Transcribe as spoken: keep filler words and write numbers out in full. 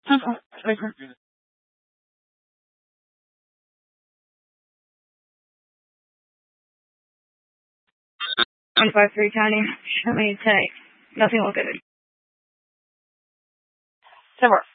I'm five three County. Show me today. Nothing will get it. Silver.